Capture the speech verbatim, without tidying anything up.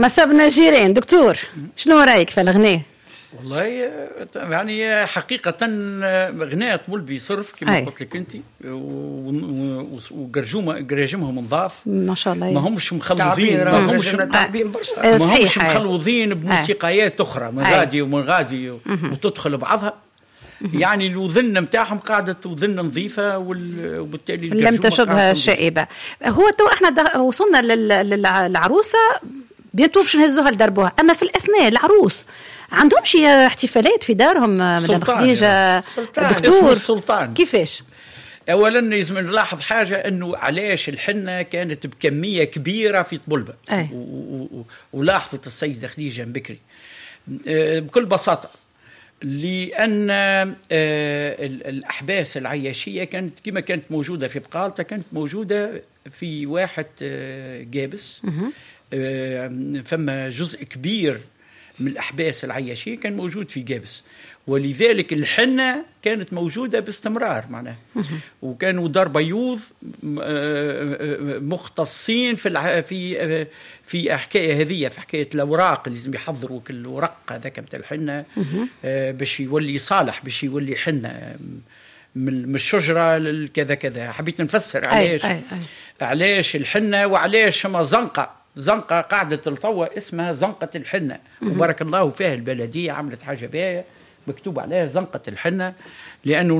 نصبنا جيران. دكتور شنو رايك في الغناء؟ والله يعني حقيقة غناء طبلبي صرف كما قلت لك أنت، وقرجومة قراجمهم نظاف ما شاء الله، ما همش مخلوضين، ما همش تعبين برشا، ما همش مخلوضين بموسيقيات أخرى من غادي ومن غادي وتدخل بعضها. يعني الوذن متاعهم قاعدة وذن نظيفة، وبالتالي لم تشبها شائبة. هو تو احنا وصلنا للعروسة بينتو باش نهزوها لدربوها، اما في الاثناء العروس عندهم شي احتفالات في دارهم مدام خديجة؟ دكتور السلطان كيفاش؟ اولا لازم نلاحظ حاجه، انه علاش الحنه كانت بكميه كبيره في طبلبه، ولاحظت السيده خديجه بكري بكل بساطه، لأن الأحباس العياشية كانت كما كانت موجودة في بقالته كانت موجودة في واحد جابس. فما جزء كبير من الأحباس العياشية كان موجود في جابس، ولذلك الحنة كانت موجودة باستمرار معناه. وكانوا دار بيوض مختصين في في في حكاية هذه، في حكاية الأوراق اللي لازم يحضروا كل ورق هذاك متاع الحنة باش يولي صالح، باش يولي حنة من الشجرة كذا كذا. حبيت نفسر علاش أي أي أي. علاش الحنة وعلاش ما زنقة زنقة قاعدة الطوة اسمها زنقة الحنة، وبارك الله فيها البلدية عملت حاجة بها مكتوب عليها زنقة الحنة، لأنه